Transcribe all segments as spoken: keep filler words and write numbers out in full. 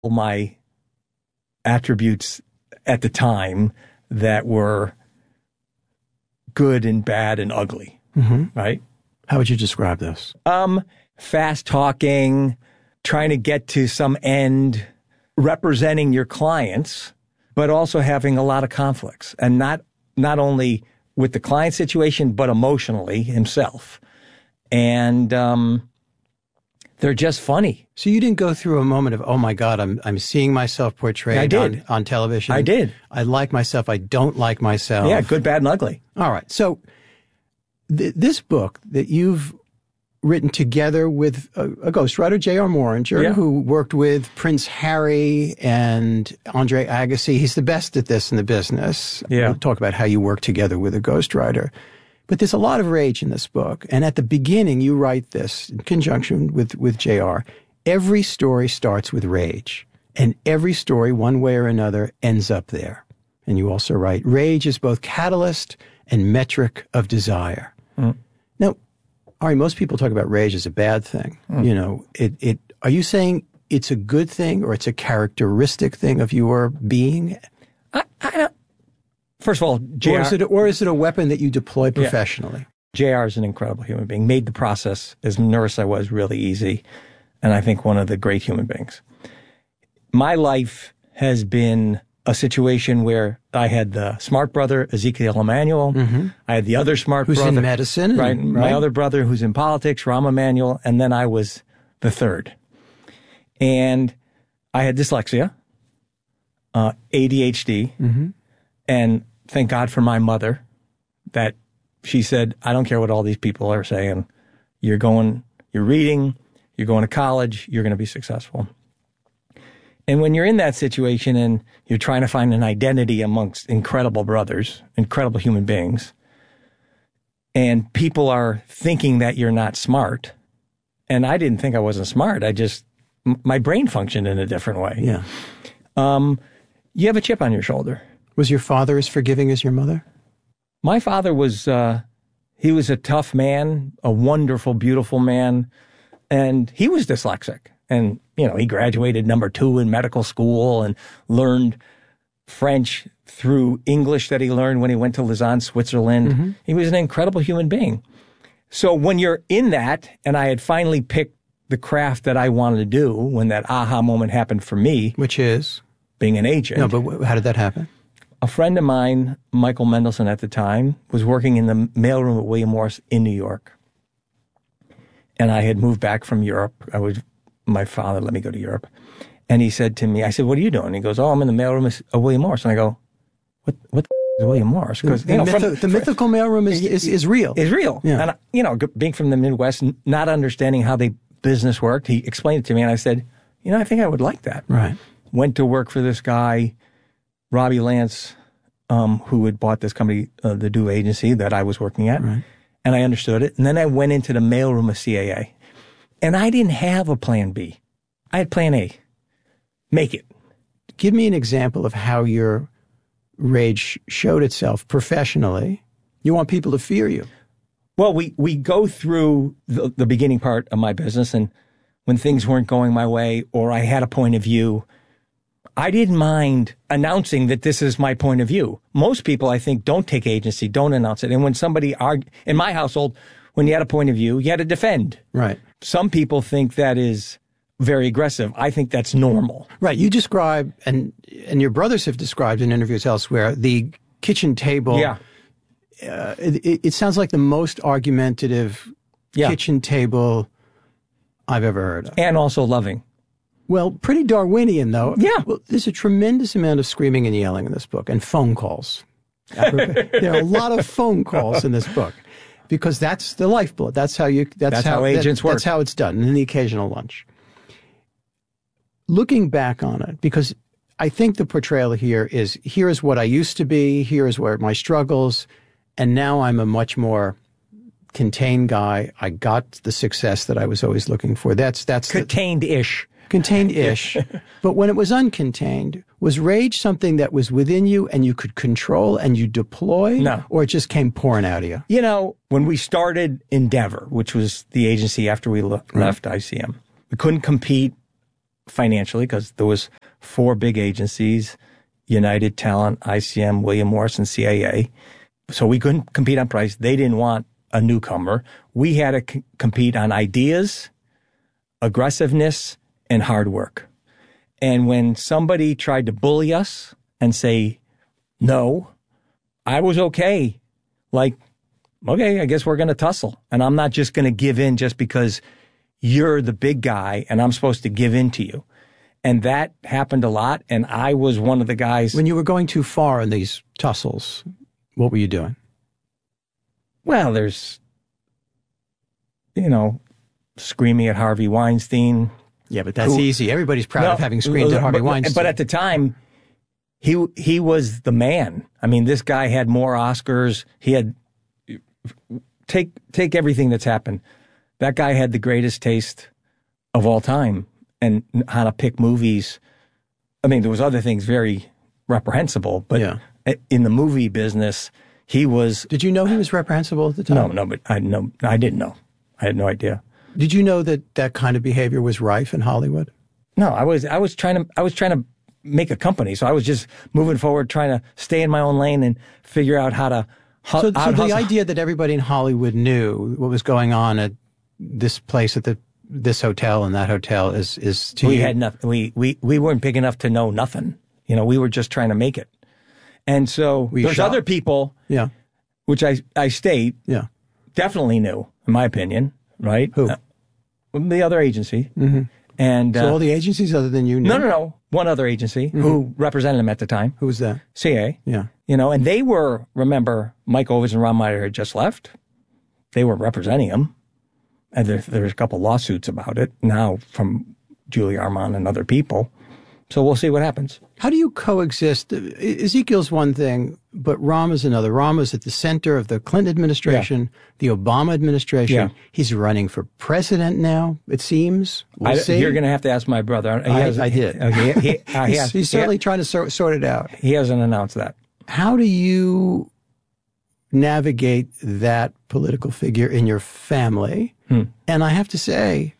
my attributes at the time that were good and bad and ugly, mm-hmm. right? How would you describe this? Um, fast talking, trying to get to some end, representing your clients, but also having a lot of conflicts, and not not only with the client situation, but emotionally himself. And um, they're just funny. So you didn't go through a moment of, oh my God, I'm I'm seeing myself portrayed I did. On, on television. I did. I like myself. I don't like myself. Yeah, good, bad, and ugly. All right. So th- this book that you've written together with a, a ghostwriter, J R. Moringer, yeah. who worked with Prince Harry and Andre Agassi. He's the best at this in the business. Yeah. We'll talk about how you work together with a ghostwriter. But there's a lot of rage in this book. And at the beginning, you write this in conjunction with, with J R. Every story starts with rage. And every story, one way or another, ends up there. And you also write, rage is both catalyst and metric of desire. Mm. Now, Ari, most people talk about rage as a bad thing. Mm. You know, it, it, are you saying it's a good thing or it's a characteristic thing of your being? I, I don't. First of all, J R, or is it, or is it a weapon that you deploy professionally? Yeah. J R is an incredible human being. Made the process, as nervous I was, really easy. And I think one of the great human beings. My life has been a situation where I had the smart brother, Ezekiel Emanuel. Mm-hmm. I had the other smart who's brother. Who's in medicine. Right, and, right. My other brother who's in politics, Rahm Emanuel. And then I was the third. And I had dyslexia, uh, A D H D, mm-hmm. and thank God for my mother that she said, I don't care what all these people are saying. You're going, you're reading, you're going to college, you're going to be successful. And when you're in that situation and you're trying to find an identity amongst incredible brothers, incredible human beings, and people are thinking that you're not smart, and I didn't think I wasn't smart. I just, my brain functioned in a different way. Yeah. Um, you have a chip on your shoulder. Was your father as forgiving as your mother? My father was, uh, he was a tough man, a wonderful, beautiful man, and he was dyslexic. And, you know, he graduated number two in medical school and learned French through English that he learned when he went to Lausanne, Switzerland. Mm-hmm. He was an incredible human being. So when you're in that, and I had finally picked the craft that I wanted to do when that aha moment happened for me. Which is? Being an agent. No, but how did that happen? A friend of mine, Michael Mendelson at the time, was working in the mailroom at William Morris in New York. And I had moved back from Europe. I was, my father let me go to Europe. And he said to me, I said, what are you doing? He goes, oh, I'm in the mailroom of William Morris. And I go, what, what the is William Morris? Because the, you know, myth- from, the mythical mailroom is, is, is real. Is real. Yeah. And, you know, being from the Midwest, not understanding how the business worked, he explained it to me. And I said, you know, I think I would like that. Right. Went to work for this guy, Robbie Lance, um, who had bought this company, uh, the Due Agency that I was working at. Right. And I understood it. And then I went into the mailroom of C A A. And I didn't have a plan B. I had plan A. Make it. Give me an example of how your rage showed itself professionally. You want people to fear you. Well, we, we go through the, the beginning part of my business, and when things weren't going my way or I had a point of view, I didn't mind announcing that this is my point of view. Most people, I think, don't take agency, don't announce it. And when somebody argue, in my household, when you had a point of view, you had to defend. Right. Some people think that is very aggressive. I think that's normal. Right. You describe, and and your brothers have described in interviews elsewhere, the kitchen table. Yeah. Uh, it, it sounds like the most argumentative yeah. kitchen table I've ever heard of. And also loving. Well, pretty Darwinian, though. Yeah. Well, there's a tremendous amount of screaming and yelling in this book, and phone calls. There are a lot of phone calls in this book, because that's the lifeblood. That's how you. That's, that's how, how agents that, work. That's how it's done, and then the occasional lunch. Looking back on it, because I think the portrayal here is, here is what I used to be, here is where my struggles, and now I'm a much more contained guy. I got the success that I was always looking for. That's that's contained-ish. Contained-ish. But when it was uncontained, was rage something that was within you and you could control and you deploy? No. Or it just came pouring out of you? You know, when we started Endeavor, which was the agency after we le- left I C M, we couldn't compete financially because there was four big agencies, United, Talent, I C M, William Morris, and C A A. So we couldn't compete on price. They didn't want a newcomer. We had to c- compete on ideas, aggressiveness, and hard work. And when somebody tried to bully us and say, no, I was okay. Like, okay, I guess we're going to tussle. And I'm not just going to give in just because you're the big guy and I'm supposed to give in to you. And that happened a lot. And I was one of the guys. When you were going too far in these tussles, what were you doing? Well, there's, you know, screaming at Harvey Weinstein. Yeah, but that's who, easy. Everybody's proud no, of having screamed at Harvey but, Weinstein. But at the time, he he was the man. I mean, this guy had more Oscars. He had, take take everything that's happened. That guy had the greatest taste of all time and how to pick movies. I mean, there was other things very reprehensible, but yeah. in the movie business, he was. Did you know he was reprehensible at the time? No, no, but I no, I didn't know. I had no idea. Did you know that that kind of behavior was rife in Hollywood? No, I was I was trying to I was trying to make a company, so I was just moving forward, trying to stay in my own lane and figure out how to. Hu- so, so the hustle. idea that everybody in Hollywood knew what was going on at this place, at the this hotel and that hotel, is is to we you. had nothing. We we we weren't big enough to know nothing. You know, we were just trying to make it, and so We there's shot. other people. Yeah, which I I state. Yeah, definitely knew, in my opinion. Right? Who? Uh, the other agency. Mm-hmm. And so uh, all the agencies other than you knew? No, no, no. One other agency mm-hmm. who represented him at the time. Who was that? C A A. Yeah. You know, and they were, remember, Mike Ovitz and Ron Meyer had just left. They were representing him. And there, there's a couple lawsuits about it now from Julie Armand and other people. So we'll see what happens. How do you coexist? Ezekiel's one thing, but Rahm is another. Rahm is at the center of the Clinton administration, yeah. the Obama administration. Yeah. He's running for president now, it seems. We'll I, see. You're going to have to ask my brother. He I, has, I did. He, he, uh, he he's, has, he's certainly he, trying to sort, sort it out. He hasn't announced that. How do you navigate that political figure in your family? Hmm. And I have to say,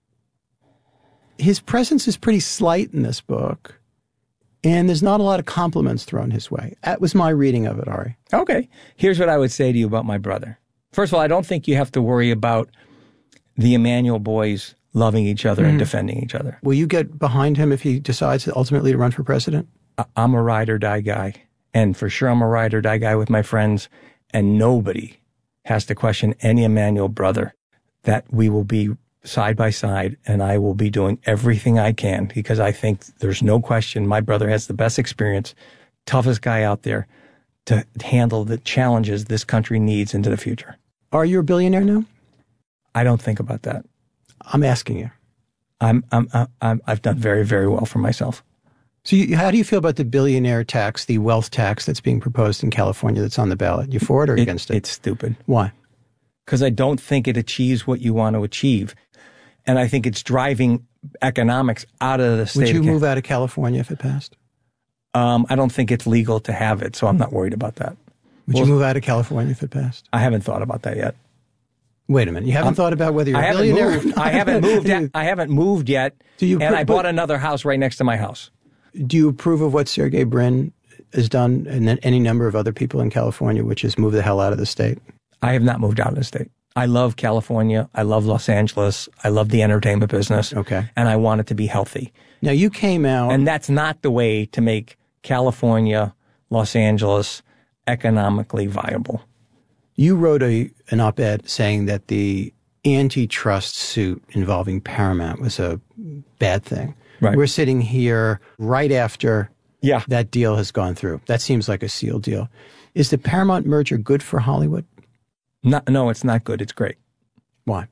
his presence is pretty slight in this book, and there's not a lot of compliments thrown his way. That was my reading of it, Ari. Okay. Here's what I would say to you about my brother. First of all, I don't think you have to worry about the Emanuel boys loving each other mm. and defending each other. Will you get behind him if he decides ultimately to run for president? I'm a ride or die guy, and for sure I'm a ride or die guy with my friends, and nobody has to question any Emanuel brother that we will be side by side, and I will be doing everything I can because I think there's no question my brother has the best experience, toughest guy out there to handle the challenges this country needs into the future. Are you a billionaire now? I don't think about that. I'm asking you. I'm, I'm, I'm, I've done very, very well for myself. So you, how do you feel about the billionaire tax, the wealth tax that's being proposed in California that's on the ballot? You for it or it, against it? It's stupid. Why? Because I don't think it achieves what you want to achieve. And I think it's driving economics out of the state. Would you of move out of California if it passed? Um, I don't think it's legal to have it, so I'm not worried about that. Would well, you move out of California if it passed? I haven't thought about that yet. Wait a minute. You haven't um, thought about whether you're I a billionaire? Haven't moved. I haven't moved yet. I haven't moved yet. Do you, and I bought another house right next to my house. Do you approve of what Sergey Brin has done and any number of other people in California, which is move the hell out of the state? I have not moved out of the state. I love California. I love Los Angeles. I love the entertainment business. Okay. And I want it to be healthy. Now, you came out. And that's not the way to make California, Los Angeles economically viable. You wrote a an op-ed saying that the antitrust suit involving Paramount was a bad thing. Right. We're sitting here right after yeah. that deal has gone through. That seems like a sealed deal. Is the Paramount merger good for Hollywood? Not, no, it's not good. It's great. Why?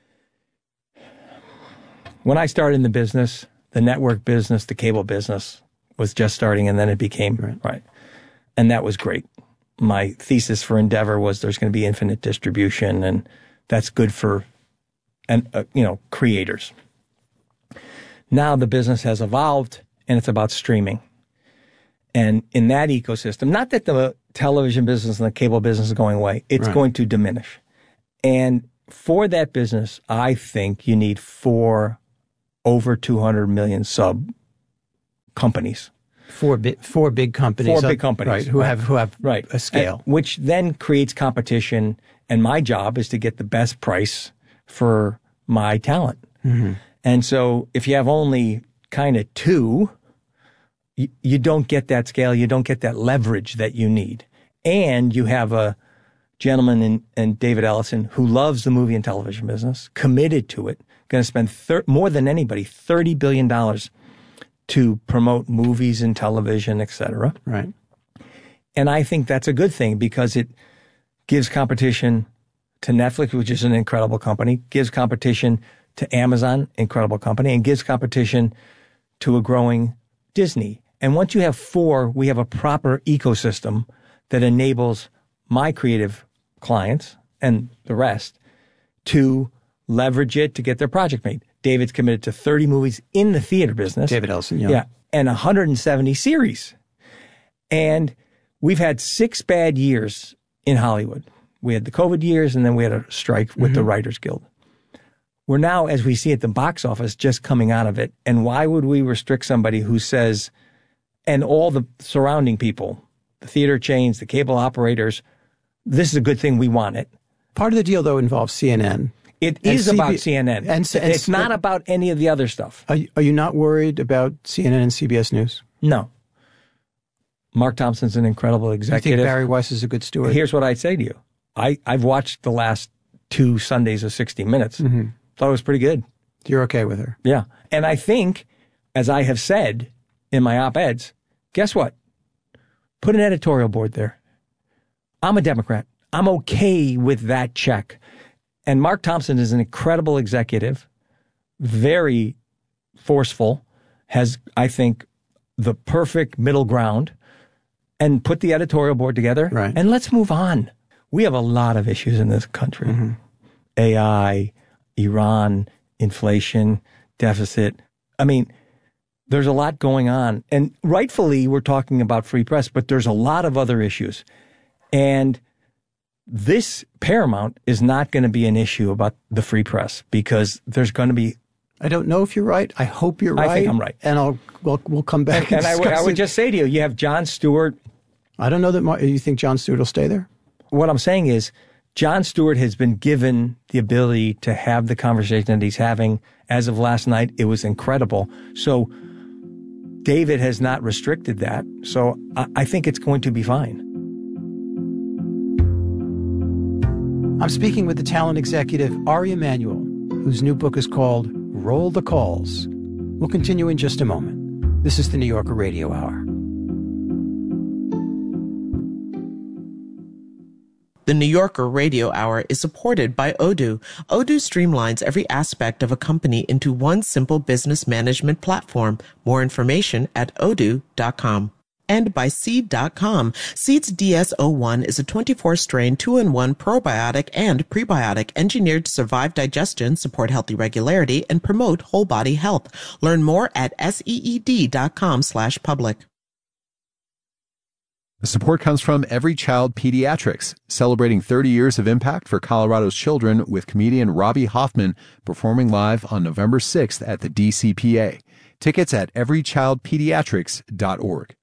When I started in the business, the network business, the cable business was just starting, and then it became, right. right. And that was great. My thesis for Endeavor was there's going to be infinite distribution, and that's good for, and uh, you know, creators. Now the business has evolved, and it's about streaming. And in that ecosystem, not that the television business and the cable business is going away, it's right. going to diminish. And for that business, I think you need four over two hundred million sub companies. Four big, four big companies. Four big companies. Right, who right. have, who have right. a scale. And, which then creates competition. And my job is to get the best price for my talent. Mm-hmm. And so if you have only kind of two, you, you don't get that scale. You don't get that leverage that you need. And you have a gentleman in, in David Ellison who loves the movie and television business, committed to it, going to spend thir- more than anybody, thirty billion dollars to promote movies and television, et cetera. Right. And I think that's a good thing because it gives competition to Netflix, which is an incredible company, gives competition to Amazon, incredible company, and gives competition to a growing Disney. And once you have four, we have a proper ecosystem that enables my creative clients and the rest to leverage it to get their project made. David's committed to thirty movies in the theater business. David Ellison, yeah. Yeah, and one hundred seventy series. And we've had six bad years in Hollywood. We had the COVID years, and then we had a strike with mm-hmm. the Writers Guild. We're now, as we see at the box office, just coming out of it. And why would we restrict somebody who says, and all the surrounding people, the theater chains, the cable operators, this is a good thing, we want it. Part of the deal, though, involves C N N. It is C B- about C N N. And, and it's not about any of the other stuff. Are you, are you not worried about C N N and C B S News? No. Mark Thompson's an incredible executive. I think Barry Weiss is a good steward. Here's what I'd say to you. I, I've watched the last two Sundays of sixty minutes. Mm-hmm. Thought it was pretty good. You're okay with her? Yeah. And I think, as I have said in my op-eds, guess what? Put an editorial board there. I'm a Democrat. I'm okay with that check. And Mark Thompson is an incredible executive, very forceful, has, I think, the perfect middle ground, and put the editorial board together. Right. And let's move on. We have a lot of issues in this country. Mm-hmm. A I, Iran, inflation, deficit. I mean, there's a lot going on. And rightfully, we're talking about free press, but there's a lot of other issues. And this Paramount is not going to be an issue about the free press because there's going to be. I don't know if you're right. I hope you're right. I think I'm right. And I'll we'll, we'll come back and, and, and I, w- I would just say to you, you have Jon Stewart. I don't know that Mar- you think Jon Stewart will stay there? What I'm saying is Jon Stewart has been given the ability to have the conversation that he's having. As of last night, it was incredible. So David has not restricted that. So I, I think it's going to be fine. I'm speaking with the talent executive Ari Emanuel, whose new book is called Roll the Calls. We'll continue in just a moment. This is the New Yorker Radio Hour. The New Yorker Radio Hour is supported by Odoo. Odoo streamlines every aspect of a company into one simple business management platform. More information at odoo dot com. And by Seed dot com. Seed's D S zero one is a twenty-four strain two in one probiotic and prebiotic engineered to survive digestion, support healthy regularity, and promote whole body health. Learn more at seed dot com slash public. The support comes from Every Child Pediatrics, celebrating thirty years of impact for Colorado's children with comedian Robbie Hoffman performing live on November sixth at the D C P A. Tickets at every child pediatrics dot org.